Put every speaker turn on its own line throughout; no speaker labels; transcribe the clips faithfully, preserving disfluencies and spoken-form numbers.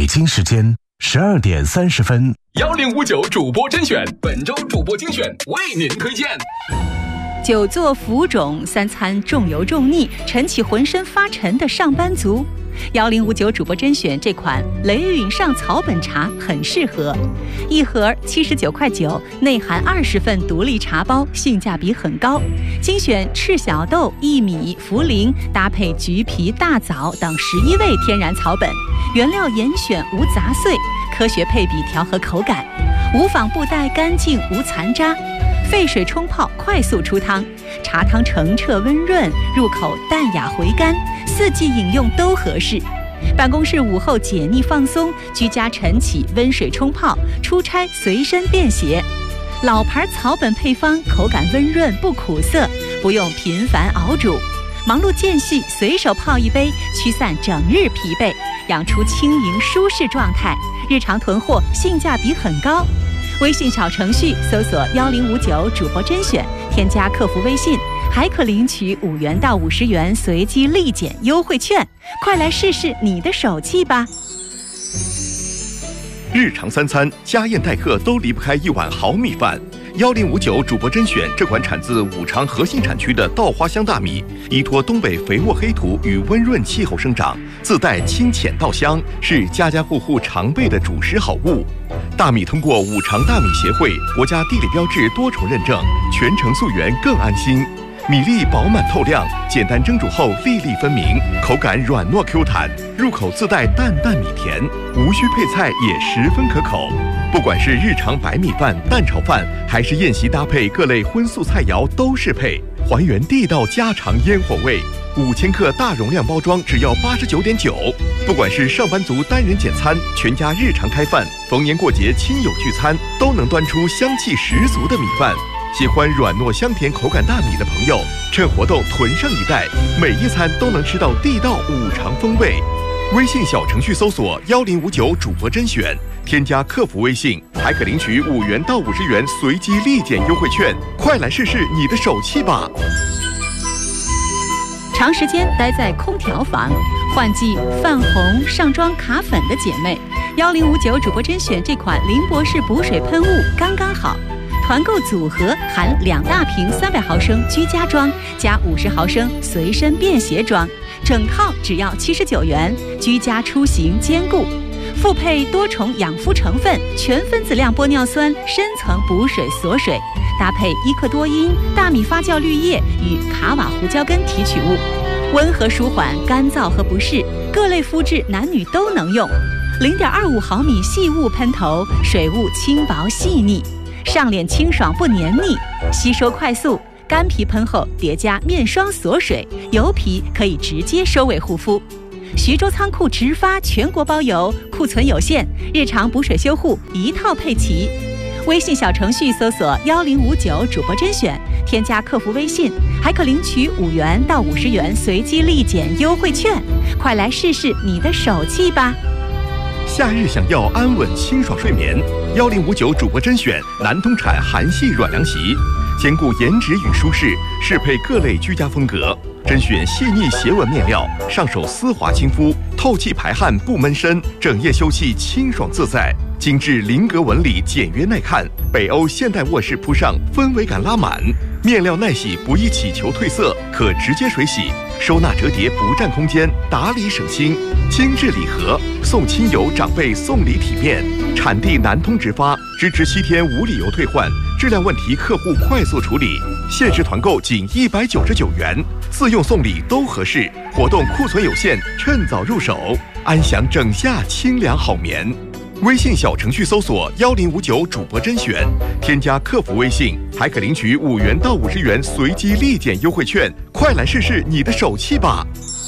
京时间十二点三十分，
幺零五九主播甄选，本周主播精选为您推荐。
久坐浮肿，三餐重油重腻，晨起浑身发沉的上班族，幺零五九主播甄选这款雷允上草本茶很适合。一盒七十九块九，内含二十份独立茶包，性价比很高。精选赤小豆、薏米、茯苓，搭配橘皮、大枣等十一味天然草本，原料严选无杂碎，科学配比调和口感，无纺布袋干净无残渣。沸水冲泡，快速出汤，茶汤澄澈温润，入口淡雅回甘，四季饮用都合适。办公室午后解腻放松，居家晨起温水冲泡，出差随身便携。老牌草本配方，口感温润不苦涩，不用频繁熬煮。忙碌间隙随手泡一杯，驱散整日疲惫，养出轻盈舒适状态。日常囤货，性价比很高。微信小程序搜索幺零五九主播甄选，添加客服微信，还可领取五元到五十元随机立减优惠券，快来试试你的手气吧！
日常三餐家宴待客都离不开一碗好米饭。幺零五九主播甄选这款产自五常核心产区的稻花香大米，依托东北肥沃黑土与温润气候生长，自带清浅稻香，是家家户户常备的主食好物。大米通过五常大米协会国家地理标志多重认证，全程溯源更安心。米粒饱满透亮，简单蒸煮后粒粒分明，口感软糯 Q 弹，入口自带淡淡米甜，无需配菜也十分可口。不管是日常白米饭、蛋炒饭，还是宴席搭配各类荤素菜肴都适配，还原地道家常烟火味。五千克大容量包装只要八十九点九。不管是上班族单人简餐、全家日常开饭、逢年过节亲友聚餐，都能端出香气十足的米饭。喜欢软糯香甜口感大米的朋友，趁活动囤上一袋，每一餐都能吃到地道五常风味。微信小程序搜索幺零五九主播甄选，添加客服微信，还可领取五元到五十元随机立减优惠券，快来试试你的手气吧！
长时间待在空调房，换季泛红、上妆卡粉的姐妹，幺零五九主播甄选这款林博士补水喷雾刚刚好。团购组合含两大瓶三百毫升居家装加五十毫升随身便携装，整套只要七十九元，居家出行兼顾。复配多重养肤成分，全分子量玻尿酸深层补水锁水，搭配伊克多因、大米发酵绿叶与卡瓦胡椒根提取物，温和舒缓干燥和不适，各类肤质男女都能用。零点二五毫米细雾喷头，水雾轻薄细腻，上脸清爽不黏腻，吸收快速。干皮喷后叠加面霜锁水，油皮可以直接收尾护肤。徐州仓库直发，全国包邮，库存有限，日常补水修护一套配齐。微信小程序搜索幺零五九主播甄选，添加客服微信，还可领取五元到五十元随机立减优惠券，快来试试你的手气吧！
夏日想要安稳清爽睡眠，幺零五九主播甄选南通产韩系软凉席，兼顾颜值与舒适，适配各类居家风格。甄选细腻斜纹面料，上手丝滑亲肤，透气排汗不闷身，整夜休憩清爽自在。精致菱格纹理简约耐看，北欧现代卧室铺上，氛围感拉满。面料耐洗，不易起球褪色，可直接水洗，收纳折叠不占空间，打理省心。精致礼盒，送亲友长辈送礼体面。产地南通直发，支持七天无理由退换，质量问题客户快速处理。限时团购仅一百九十九元，自用送礼都合适。活动库存有限，趁早入手，安享整夏清凉好眠。微信小程序搜索幺零五九主播甄选，添加客服微信，还可领取五元到五十元随机立减优惠券，快来试试你的手气吧！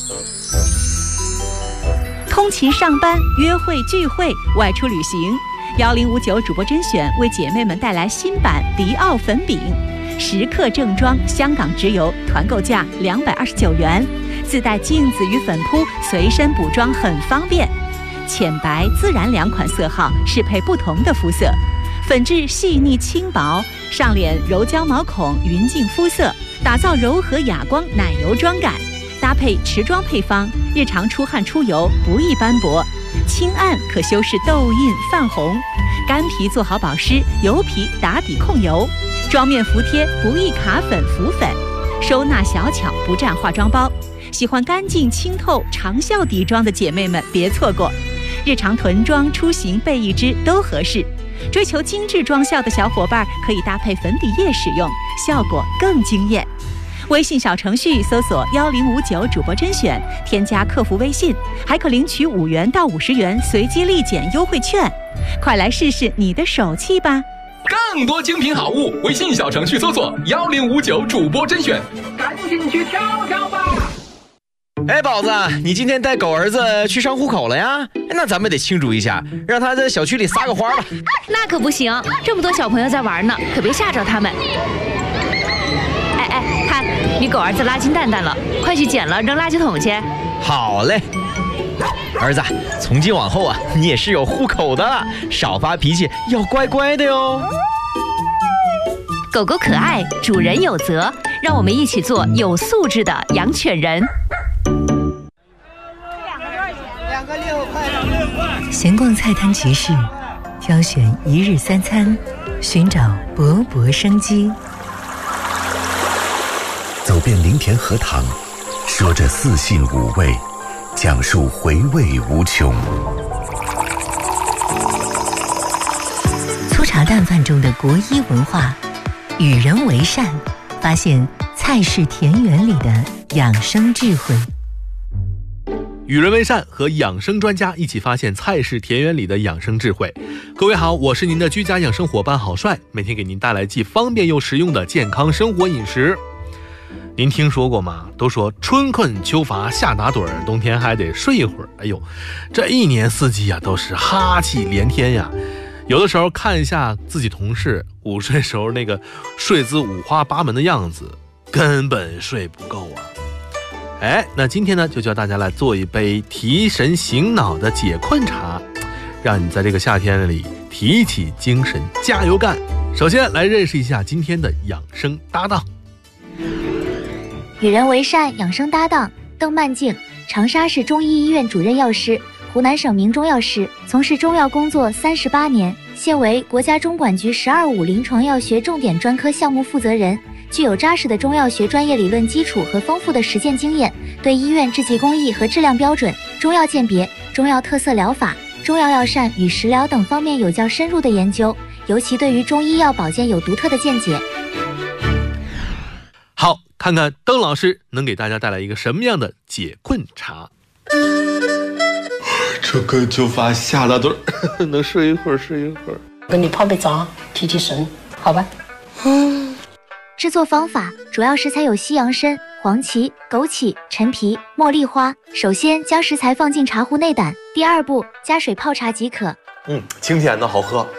通勤上班、约会聚会、外出旅行，幺零五九主播甄选为姐妹们带来新版迪奥粉饼，十克正装，香港直邮，团购价两百二十九元，自带镜子与粉扑，随身补妆很方便。浅白、自然两款色号，适配不同的肤色。粉质细腻轻薄，上脸柔焦毛孔，匀净肤色，打造柔和哑光奶油妆感。搭配持妆配方，日常出汗出油不易斑驳。 清暗，可修饰痘印泛红；干皮做好保湿，油皮打底控油；妆面服帖不易卡粉浮粉，收纳小巧不占化妆包。喜欢干净清透长效底妆的姐妹们别错过，日常囤妆出行备一支都合适。追求精致妆效的小伙伴可以搭配粉底液使用，效果更惊艳。微信小程序搜索幺零五九主播甄选，添加客服微信，还可领取五元到五十元随机立减优惠券。快来试试你的手气吧！
更多精品好物，微信小程序搜索幺零五九主播甄选，赶紧去挑挑吧！
哎，宝子，你今天带狗儿子去上户口了呀？那咱们得庆祝一下，让他在小区里撒个欢吧。
那可不行，这么多小朋友在玩呢，可别吓着他们。哎哎，看你狗儿子拉金蛋蛋了，快去捡了扔垃圾桶去。
好嘞，儿子，从今往后啊，你也是有户口的，少发脾气，要乖乖的哟。
狗狗可爱，主人有责，让我们一起做有素质的养犬人。
闲逛菜摊集市，挑选一日三餐，寻找勃勃生机。
走遍林田荷塘，说着四性五味，讲述回味无穷。
粗茶淡饭中的国医文化，与人为善，发现菜市田园里的养生智慧。
与人为善，和养生专家一起发现菜市田园里的养生智慧。各位好，我是您的居家养生伙伴郝帅，每天给您带来既方便又实用的健康生活饮食。您听说过吗？都说春困秋乏夏打盹，冬天还得睡一会儿。哎呦，这一年四季啊，都是哈气连天呀。有的时候看一下自己同事午睡时候那个睡姿五花八门的样子，根本睡不够啊。哎，那今天呢，就教大家来做一杯提神醒脑的解困茶，让你在这个夏天里提起精神，加油干。首先来认识一下今天的养生搭档。
与人为善养生搭档邓曼静，长沙市中医医院主任药师，湖南省名中药师，从事中药工作三十八年，现为国家中管局十二五临床药学重点专科项目负责人。具有扎实的中药学专业理论基础和丰富的实践经验，对医院制剂工艺和质量标准、中药鉴别、中药特色疗法、中药药膳与食疗等方面有较深入的研究，尤其对于中医药保健有独特的见解。
好，看看邓老师能给大家带来一个什么样的解困茶。
这个就发下大盹儿，能睡一会儿睡一会儿。
跟你泡杯茶，提提神，好吧？嗯。
制作方法主要食材有西洋参、黄芪、枸杞、陈皮、茉莉花。首先将食材放进茶壶内胆，第二步加水泡茶即可。
嗯，清甜的好喝。